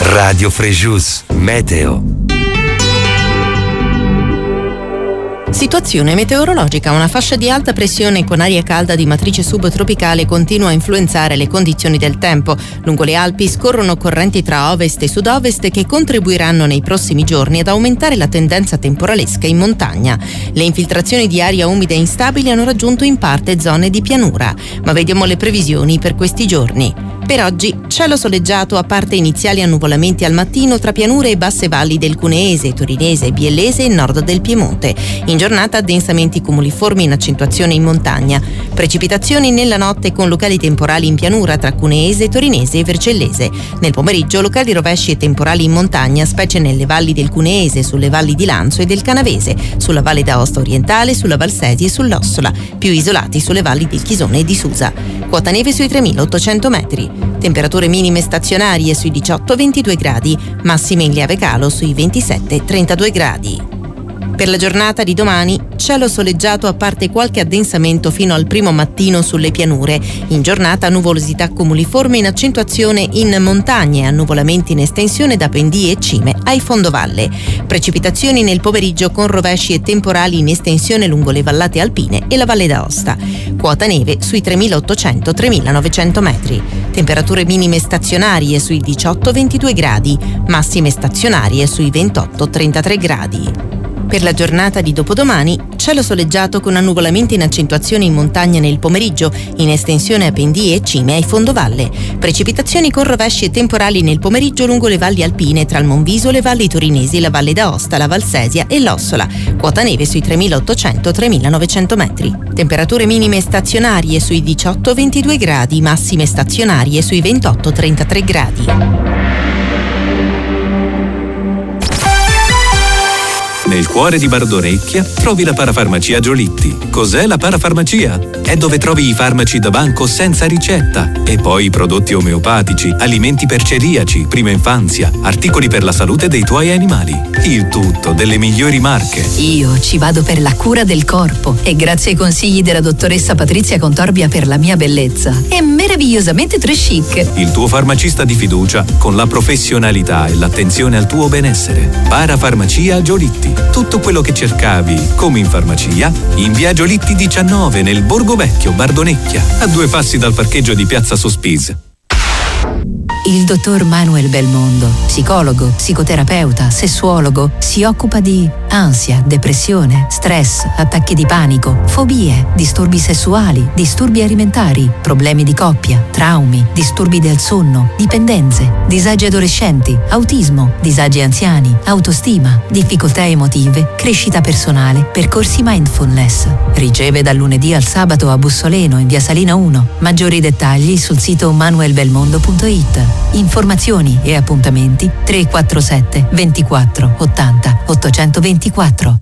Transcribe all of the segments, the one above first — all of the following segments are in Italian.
Radio Frejus, Meteo. Situazione meteorologica. Una fascia di alta pressione con aria calda di matrice subtropicale continua a influenzare le condizioni del tempo. Lungo le Alpi scorrono correnti tra ovest e sud-ovest che contribuiranno nei prossimi giorni ad aumentare la tendenza temporalesca in montagna. Le infiltrazioni di aria umida e instabili hanno raggiunto in parte zone di pianura. Ma vediamo le previsioni per questi giorni. Per oggi cielo soleggiato a parte iniziali annuvolamenti al mattino tra pianure e basse valli del Cuneese, Torinese, Biellese e nord del Piemonte. In giornata addensamenti cumuliformi in accentuazione in montagna. Precipitazioni nella notte con locali temporali in pianura tra Cuneese, Torinese e Vercellese. Nel pomeriggio locali rovesci e temporali in montagna, specie nelle valli del Cuneese, sulle valli di Lanzo e del Canavese, sulla Valle d'Aosta orientale, sulla Valsesia e sull'Ossola, più isolati sulle valli del Chisone e di Susa. Quota neve sui 3.800 metri. Temperature minime stazionarie sui 18-22 gradi, massime in lieve calo sui 27-32 gradi. Per la giornata di domani, cielo soleggiato a parte qualche addensamento fino al primo mattino sulle pianure. In giornata nuvolosità cumuliforme in accentuazione in montagne, annuvolamenti in estensione da pendii e cime ai fondovalle. Precipitazioni nel pomeriggio con rovesci e temporali in estensione lungo le vallate alpine e la Valle d'Aosta. Quota neve sui 3.800-3.900 metri. Temperature minime stazionarie sui 18-22 gradi, massime stazionarie sui 28-33 gradi. Per la giornata di dopodomani, cielo soleggiato con annuvolamenti in accentuazione in montagna nel pomeriggio, in estensione a pendii e cime ai fondovalle. Precipitazioni con rovesci e temporali nel pomeriggio lungo le valli alpine tra il Monviso, le valli torinesi, la Valle d'Aosta, la Valsesia e l'Ossola. Quota neve sui 3.800-3.900 metri. Temperature minime stazionarie sui 18-22 gradi, massime stazionarie sui 28-33 gradi. Nel cuore di Bardonecchia trovi la parafarmacia Giolitti. Cos'è la parafarmacia? È dove trovi i farmaci da banco senza ricetta e poi i prodotti omeopatici, alimenti per celiaci, prima infanzia, articoli per la salute dei tuoi animali. Il tutto delle migliori marche. Io ci vado per la cura del corpo e grazie ai consigli della dottoressa Patrizia Contorbia per la mia bellezza. È meravigliosamente très chic. Il tuo farmacista di fiducia con la professionalità e l'attenzione al tuo benessere. Parafarmacia Giolitti. Tutto quello che cercavi, come in farmacia, in via Giolitti 19 nel Borgo Vecchio, Bardonecchia, a 2 passi dal parcheggio di Piazza Sospis. Il dottor Manuel Belmondo, psicologo, psicoterapeuta, sessuologo, si occupa di ansia, depressione, stress, attacchi di panico, fobie, disturbi sessuali, disturbi alimentari, problemi di coppia, traumi, disturbi del sonno, dipendenze, disagi adolescenti, autismo, disagi anziani, autostima, difficoltà emotive, crescita personale, percorsi mindfulness. Riceve dal lunedì al sabato a Bussoleno in via Salina 1. Maggiori dettagli sul sito manuelbelmondo.it. Informazioni e appuntamenti 347 24 80 824.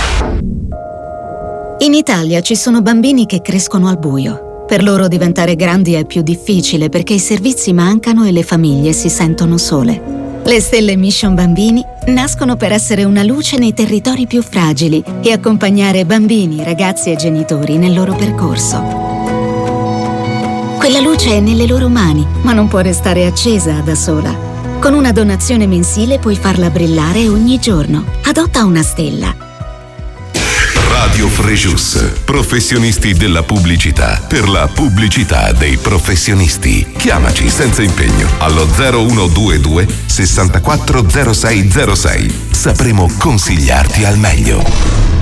In Italia ci sono bambini che crescono al buio. Per loro diventare grandi è più difficile perché i servizi mancano e le famiglie si sentono sole. Le Stelle Mission Bambini nascono per essere una luce nei territori più fragili e accompagnare bambini, ragazzi e genitori nel loro percorso. Quella luce è nelle loro mani, ma non può restare accesa da sola. Con una donazione mensile puoi farla brillare ogni giorno. Adotta una stella. Radio Frejus, professionisti della pubblicità, per la pubblicità dei professionisti. Chiamaci senza impegno allo 0122 64 0606. Sapremo consigliarti al meglio.